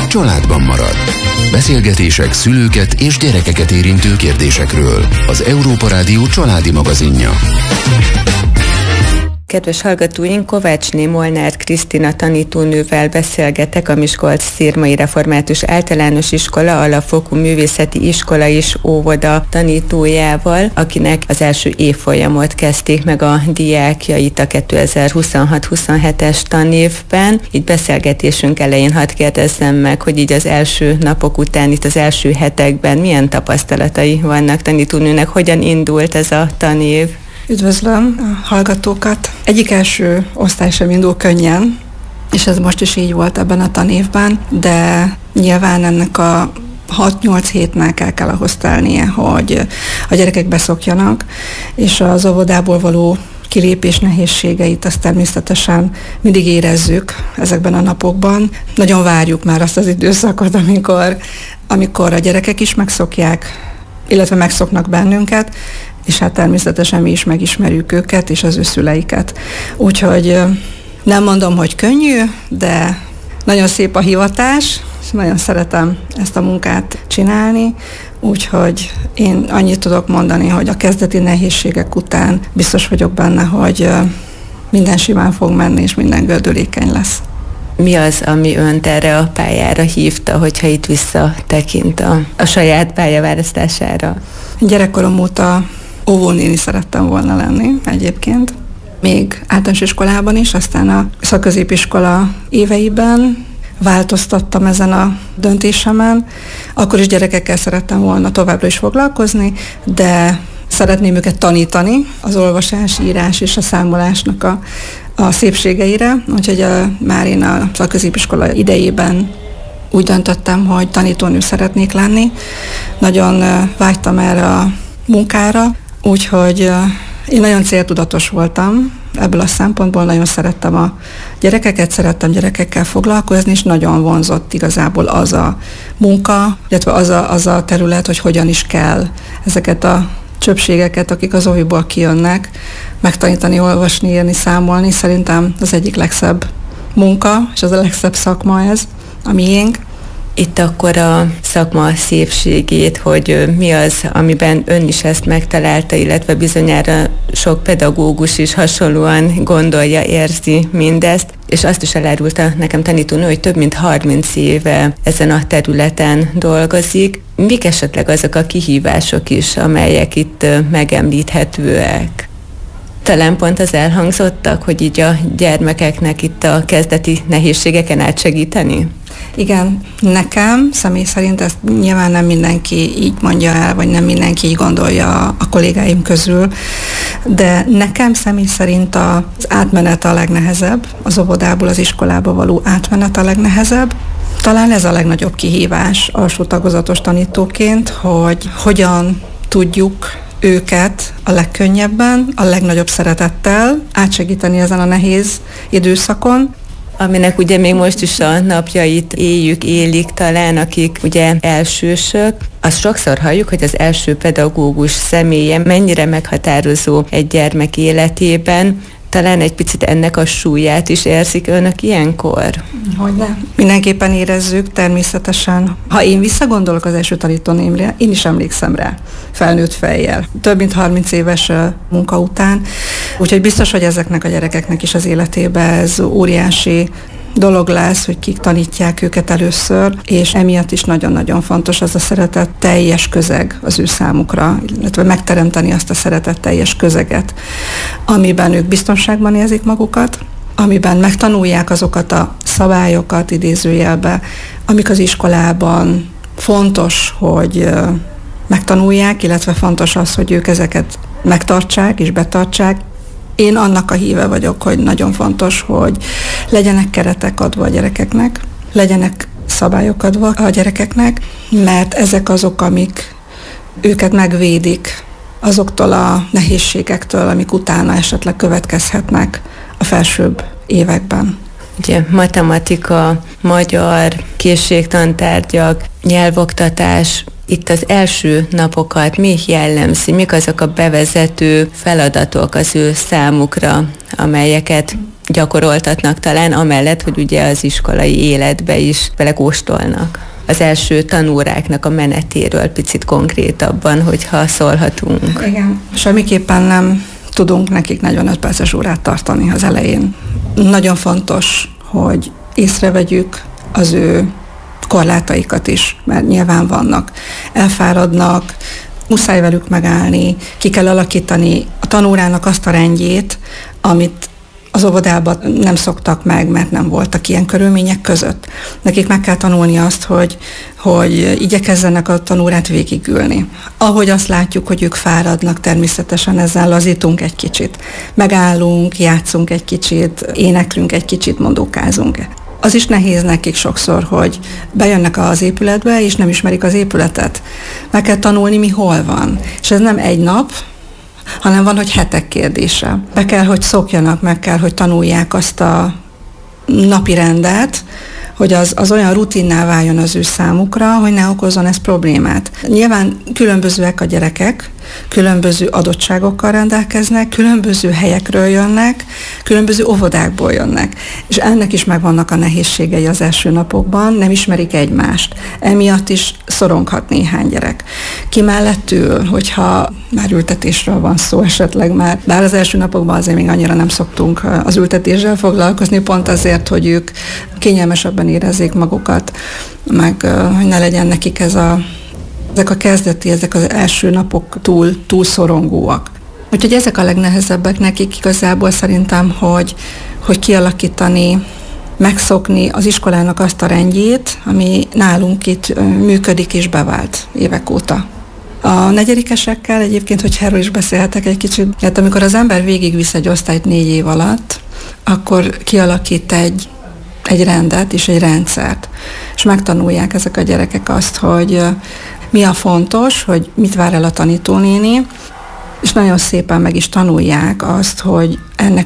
családban marad. Beszélgetések szülőket és gyerekeket érintő kérdésekről. Az Európa Rádió családi magazinja. Kedves hallgatóink, Kovácsné Molnár Krisztina tanítónővel beszélgetek, a Miskolc-Szirmai Református Általános Iskola Alapfokú Művészeti Iskola és Óvoda tanítójával, akinek az első évfolyamot kezdték meg a diákjait a 2026-27-es tanévben. Így beszélgetésünk elején hadd kérdezzem meg, hogy így az első napok után, itt az első hetekben milyen tapasztalatai vannak tanítónőnek, hogyan indult ez a tanév? Üdvözlöm a hallgatókat! Egyik első osztály sem indul könnyen, és ez most is így volt ebben a tanévben, de nyilván ennek a 6-8 hétnek el kell ahhoz telnie, hogy a gyerekek beszokjanak, és az óvodából való kilépés nehézségeit azt természetesen mindig érezzük ezekben a napokban. Nagyon várjuk már azt az időszakot, amikor a gyerekek is megszokják, illetve megszoknak bennünket, és hát természetesen mi is megismerjük őket, és az ő szüleiket. Úgyhogy nem mondom, hogy könnyű, de nagyon szép a hivatás, és nagyon szeretem ezt a munkát csinálni, úgyhogy én annyit tudok mondani, hogy a kezdeti nehézségek után biztos vagyok benne, hogy minden simán fog menni, és minden gördülékeny lesz. Mi az, ami önt erre a pályára hívta, hogyha itt visszatekint a saját pályaválasztására? Gyerekkorom óta óvónéni szerettem volna lenni egyébként. Még általános iskolában is, aztán a szakközépiskola éveiben változtattam ezen a döntésemen. Akkor is gyerekekkel szerettem volna továbbra is foglalkozni, de szeretném őket tanítani az olvasás, írás és a számolásnak a szépségeire. Úgyhogy már én a szakközépiskola idejében úgy döntöttem, hogy tanítónő szeretnék lenni. Nagyon vágytam erre a munkára, úgyhogy én nagyon céltudatos voltam ebből a szempontból, nagyon szerettem a gyerekeket, szerettem gyerekekkel foglalkozni, és nagyon vonzott igazából az a munka, illetve az a terület, hogy hogyan is kell ezeket a csöpségeket, akik az óviból kijönnek, megtanítani, olvasni, írni, számolni. Szerintem az egyik legszebb munka, és az a legszebb szakma ez, a miénk. Itt akkor a szakma szépségét, hogy mi az, amiben ön is ezt megtalálta, illetve bizonyára sok pedagógus is hasonlóan gondolja, érzi mindezt, és azt is elárulta nekem tanítónő, hogy több mint 30 éve ezen a területen dolgozik. Mik esetleg azok a kihívások is, amelyek itt megemlíthetőek? Talán pont az elhangzottak, hogy így a gyermekeknek itt a kezdeti nehézségeken átsegíteni? Igen, nekem személy szerint ezt nyilván nem mindenki így mondja el, vagy nem mindenki így gondolja a kollégáim közül, de nekem személy szerint az átmenet a legnehezebb, az óvodából az iskolába való átmenet a legnehezebb. Talán ez a legnagyobb kihívás alsó tagozatos tanítóként, hogy hogyan tudjuk őket a legkönnyebben, a legnagyobb szeretettel átsegíteni ezen a nehéz időszakon. Aminek ugye még most is a napjait élik talán, akik ugye elsősök. Azt sokszor halljuk, hogy az első pedagógus személye mennyire meghatározó egy gyermek életében. Talán egy picit ennek a súlyát is érzik önök ilyenkor? Hogyne. Mindenképpen érezzük, természetesen. Ha én visszagondolok az első tanítónémre, én is emlékszem rá, felnőtt fejjel. Több mint 30 éves munka után. Úgyhogy biztos, hogy ezeknek a gyerekeknek is az életében ez óriási dolog lesz, hogy kik tanítják őket először, és emiatt is nagyon-nagyon fontos az a szeretetteljes közeg az ő számukra, illetve megteremteni azt a szeretetteljes közeget, amiben ők biztonságban érzik magukat, amiben megtanulják azokat a szabályokat idézőjelbe, amik az iskolában fontos, hogy megtanulják, illetve fontos az, hogy ők ezeket megtartsák és betartsák. Én annak a híve vagyok, hogy nagyon fontos, hogy legyenek keretek adva a gyerekeknek, legyenek szabályok adva a gyerekeknek, mert ezek azok, amik őket megvédik azoktól a nehézségektől, amik utána esetleg következhetnek a felsőbb években. Ugye matematika, magyar, készségtantárgyak, nyelvoktatás, itt az első napokat mi jellemzi, mik azok a bevezető feladatok az ő számukra, amelyeket gyakoroltatnak talán, amellett, hogy ugye az iskolai életbe is belekóstolnak. Az első tanóráknak a menetéről picit konkrétabban, hogyha szólhatunk. Igen, semmiképpen nem tudunk nekik 45 perces órát tartani az elején. Nagyon fontos, hogy észrevegyük az ő korlátaikat is, mert nyilván vannak. Elfáradnak, muszáj velük megállni, ki kell alakítani a tanórának azt a rendjét, amit az óvodában nem szoktak meg, mert nem voltak ilyen körülmények között. Nekik meg kell tanulni azt, hogy igyekezzenek a tanórát végigülni. Ahogy azt látjuk, hogy ők fáradnak, természetesen ezzel lazítunk egy kicsit. Megállunk, játszunk egy kicsit, éneklünk egy kicsit, mondókázunk. Az is nehéz nekik sokszor, hogy bejönnek az épületbe, és nem ismerik az épületet. Meg kell tanulni, mi hol van. És ez nem egy nap, hanem van, hogy hetek kérdése. Be kell, hogy szokjanak, meg kell, hogy tanulják azt a napi rendet, hogy az olyan rutinná váljon az ő számukra, hogy ne okozzon ez problémát. Nyilván különbözőek a gyerekek, különböző adottságokkal rendelkeznek, különböző helyekről jönnek, különböző óvodákból jönnek. És ennek is megvannak a nehézségei az első napokban, nem ismerik egymást. Emiatt is szoronghat néhány gyerek. Ki mellett ül, hogyha már ültetésről van szó esetleg már, bár az első napokban azért még annyira nem szoktunk az ültetéssel foglalkozni, pont azért, hogy ők kényelmesebben érezzék magukat, meg hogy ne legyen nekik ezek a kezdeti, ezek az első napok túl szorongóak. Úgyhogy ezek a legnehezebbek nekik igazából szerintem, hogy kialakítani, megszokni az iskolának azt a rendjét, ami nálunk itt működik és bevált évek óta. A negyedikesekkel egyébként, hogy erről is beszélhetek egy kicsit, hát amikor az ember végigvisz egy osztályt 4 év alatt, akkor kialakít egy rendet és egy rendszert, és megtanulják ezek a gyerekek azt, hogy mi a fontos, hogy mit vár el a tanítónéni, és nagyon szépen meg is tanulják azt, hogy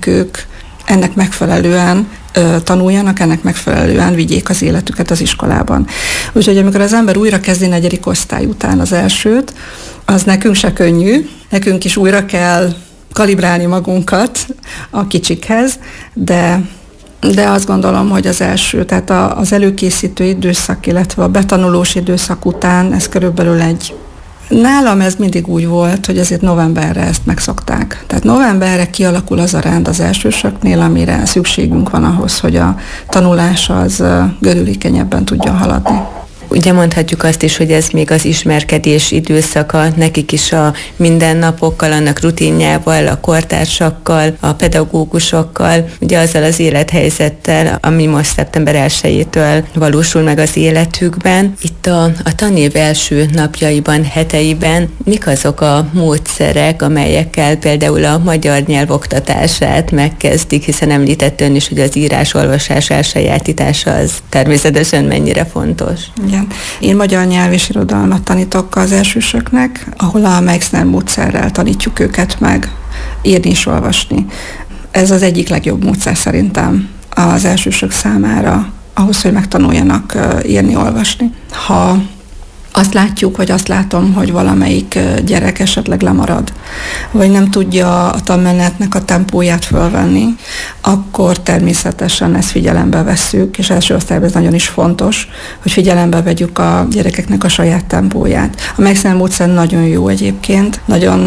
ennek megfelelően tanuljanak, ennek megfelelően vigyék az életüket az iskolában. Úgyhogy amikor az ember újra kezdi 4. osztály után az elsőt, az nekünk se könnyű, nekünk is újra kell kalibrálni magunkat a kicsikhez, de azt gondolom, hogy az első, tehát az előkészítő időszak, illetve a betanulós időszak után ez körülbelül nálam ez mindig úgy volt, hogy azért novemberre ezt megszokták. Tehát novemberre kialakul az a rend az elsősöknél, amire szükségünk van ahhoz, hogy a tanulás az gördülékenyebben tudjon haladni. Ugye mondhatjuk azt is, hogy ez még az ismerkedés időszaka, nekik is a mindennapokkal, annak rutinjával, a kortársakkal, a pedagógusokkal, ugye azzal az élethelyzettel, ami most szeptember 1-től valósul meg az életükben. Itt a tanév első napjaiban, heteiben mik azok a módszerek, amelyekkel például a magyar nyelv oktatását megkezdik, hiszen említett ön is, hogy az írás-olvasás elsajátítása az természetesen mennyire fontos. Igen. Én magyar nyelv és irodalmat tanítok az elsősöknek, ahol a Meixner módszerrel tanítjuk őket meg írni és olvasni. Ez az egyik legjobb módszer szerintem az elsősök számára, ahhoz, hogy megtanuljanak írni, olvasni. Ha azt látjuk, vagy azt látom, hogy valamelyik gyerek esetleg lemarad, vagy nem tudja a tanmenetnek a tempóját fölvenni, akkor természetesen ezt figyelembe vesszük, és első osztályban ez nagyon is fontos, hogy figyelembe vegyük a gyerekeknek a saját tempóját. A Meixner módszer nagyon jó egyébként,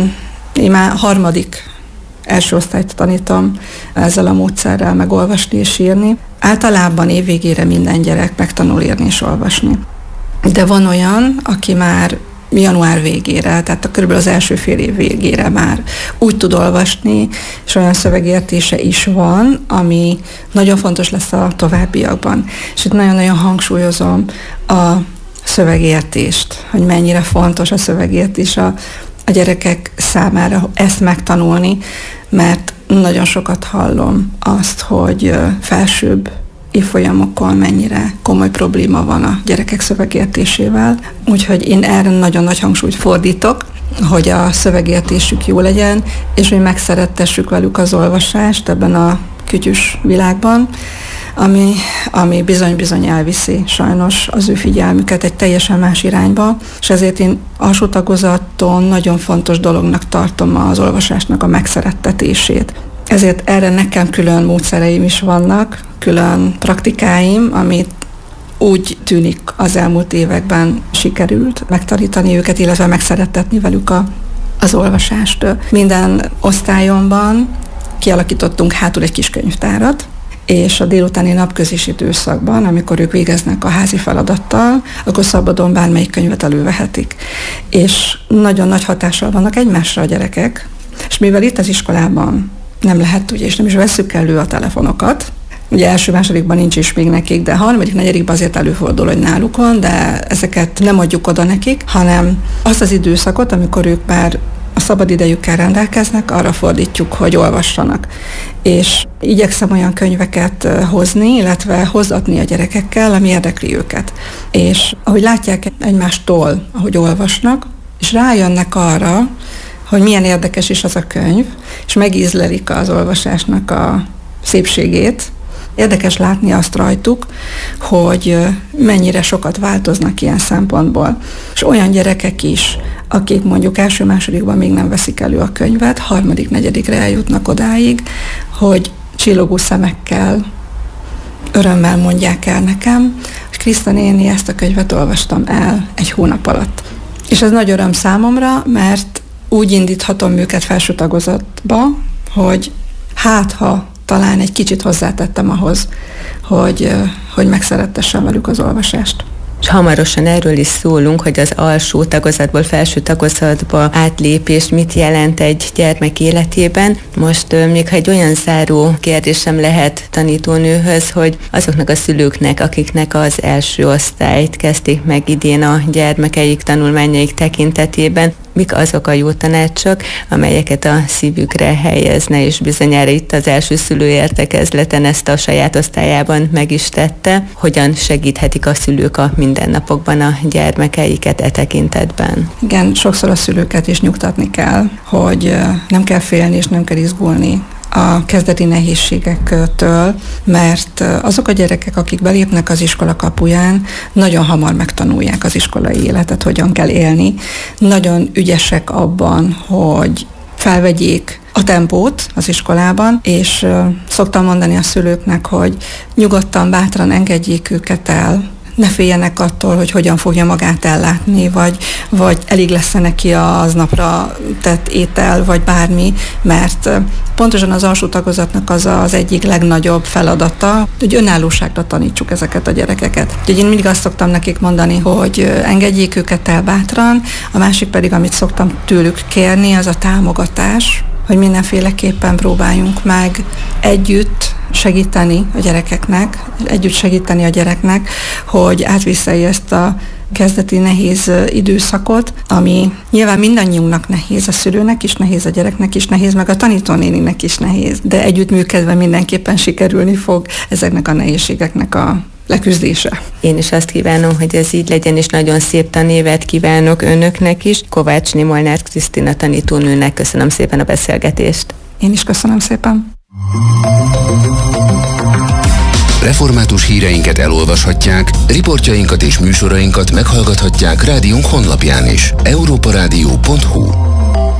én már 3. első osztályt tanítom ezzel a módszerrel megolvasni és írni. Általában évvégére minden gyerek megtanul írni és olvasni. De van olyan, aki már január végére, tehát körülbelül az első fél év végére már úgy tud olvasni, és olyan szövegértése is van, ami nagyon fontos lesz a továbbiakban. És itt nagyon-nagyon hangsúlyozom a szövegértést, hogy mennyire fontos a szövegértés a gyerekek számára ezt megtanulni, mert nagyon sokat hallom azt, hogy felsőbb évfolyamokon mennyire komoly probléma van a gyerekek szövegértésével. Úgyhogy én erre nagyon nagy hangsúlyt fordítok, hogy a szövegértésük jó legyen, és hogy megszerettessük velük az olvasást ebben a kütyűs világban, ami bizony-bizony elviszi sajnos az ő figyelmüket egy teljesen más irányba, és ezért én alsó tagozaton nagyon fontos dolognak tartom az olvasásnak a megszerettetését. Ezért erre nekem külön módszereim is vannak, külön praktikáim, amit úgy tűnik az elmúlt években sikerült megtanítani őket, illetve megszerettetni velük az olvasást. Minden osztályomban kialakítottunk hátul egy kis könyvtárat, és a délutáni napközis időszakban, amikor ők végeznek a házi feladattal, akkor szabadon bármelyik könyvet elővehetik. És nagyon nagy hatással vannak egymásra a gyerekek, és mivel itt az iskolában nem lehet, ugye, és nem is vesszük elő a telefonokat, ugye első-másodikban nincs is még nekik, de harmadik-negyedikben azért előfordul, hogy náluk van, de ezeket nem adjuk oda nekik, hanem azt az időszakot, amikor ők már a szabad idejükkel rendelkeznek, arra fordítjuk, hogy olvassanak. És igyekszem olyan könyveket hozni, illetve hozatni a gyerekekkel, ami érdekli őket. És ahogy látják egymástól, ahogy olvasnak, és rájönnek arra, hogy milyen érdekes is az a könyv, és megízlelik az olvasásnak a szépségét. Érdekes látni azt rajtuk, hogy mennyire sokat változnak ilyen szempontból. És olyan gyerekek is, akik mondjuk első-másodikban még nem veszik elő a könyvet, harmadik-negyedikre eljutnak odáig, hogy csillogó szemekkel, örömmel mondják el nekem, és Kriszta néni, ezt a könyvet olvastam el egy hónap alatt. És ez nagy öröm számomra, mert úgy indíthatom őket felső tagozatba, hogy ha talán egy kicsit hozzátettem ahhoz, hogy megszerettessem velük az olvasást. És hamarosan erről is szólunk, hogy az alsó tagozatból felső tagozatba átlépés mit jelent egy gyermek életében. Most még ha egy olyan záró kérdésem lehet tanítónőhöz, hogy azoknak a szülőknek, akiknek az első osztályt kezdték meg idén a gyermekeik tanulmányaik tekintetében, mik azok a jó tanácsok, amelyeket a szívükre helyezne, és bizonyára itt az első szülőértekezleten ezt a saját osztályában meg is tette. Hogyan segíthetik a szülők a mindennapokban a gyermekeiket e tekintetben? Igen, sokszor a szülőket is nyugtatni kell, hogy nem kell félni és nem kell izgulni a kezdeti nehézségektől, mert azok a gyerekek, akik belépnek az iskola kapuján, nagyon hamar megtanulják az iskolai életet, hogyan kell élni. Nagyon ügyesek abban, hogy felvegyék a tempót az iskolában, és szoktam mondani a szülőknek, hogy nyugodtan, bátran engedjék őket el, ne féljenek attól, hogy hogyan fogja magát ellátni, vagy elég lesz neki az napra tett étel, vagy bármi, mert pontosan az alsó tagozatnak az egyik legnagyobb feladata, hogy önállóságra tanítsuk ezeket a gyerekeket. Úgyhogy én mindig azt szoktam nekik mondani, hogy engedjék őket el bátran, a másik pedig, amit szoktam tőlük kérni, az a támogatás, hogy mindenféleképpen próbáljunk meg együtt segíteni a gyerekeknek, hogy átvészelje ezt a kezdeti nehéz időszakot, ami nyilván mindannyiunknak nehéz, a szülőnek is nehéz, a gyereknek is nehéz, meg a tanítónéninek is nehéz, de együttműködve mindenképpen sikerülni fog ezeknek a nehézségeknek a leküzdése. Én is azt kívánom, hogy ez így legyen, és nagyon szép tanévet kívánok önöknek is. Kovácsné Molnár Krisztina tanítónőnek köszönöm szépen a beszélgetést. Én is köszönöm szépen. Református híreinket elolvashatják, riportjainkat és műsorainkat meghallgathatják rádiónk honlapján is. europaradio.hu